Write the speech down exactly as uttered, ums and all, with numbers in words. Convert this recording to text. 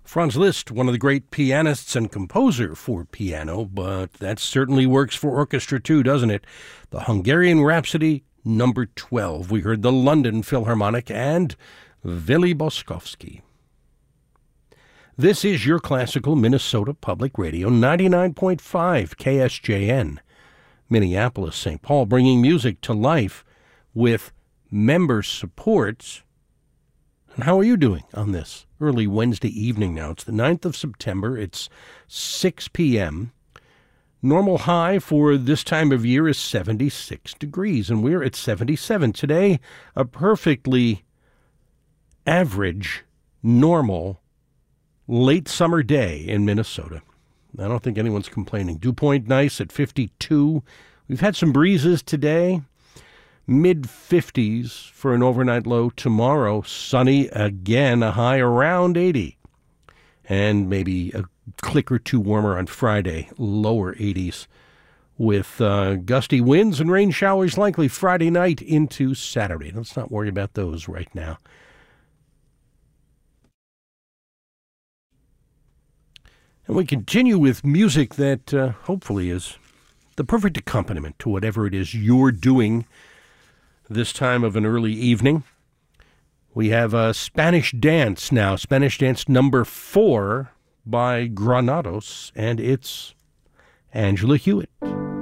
Franz Liszt, one of the great pianists and composer for piano, but that certainly works for orchestra too, doesn't it? The Hungarian Rhapsody, number twelve. We heard the London Philharmonic and Willy Boskovsky. This is your classical Minnesota Public Radio, ninety-nine point five K S J N, Minneapolis, Saint Paul, bringing music to life with member support. And how are you doing on this early Wednesday evening now? It's the ninth of September. It's six p.m. Normal high for this time of year is seventy-six degrees, and we're at seventy-seven. Today, a perfectly average, normal, late summer day in Minnesota. I don't think anyone's complaining. Dew point nice at fifty-two. We've had some breezes today. mid-fifties for an overnight low. Tomorrow, sunny again, a high around eighty. And maybe a click or two warmer on Friday, lower eighties, with uh, gusty winds and rain showers likely Friday night into Saturday. Let's not worry about those right now. And we continue with music that uh, hopefully is the perfect accompaniment to whatever it is you're doing this time of an early evening. We have a Spanish Dance now, Spanish Dance number four by Granados, and it's Angela Hewitt.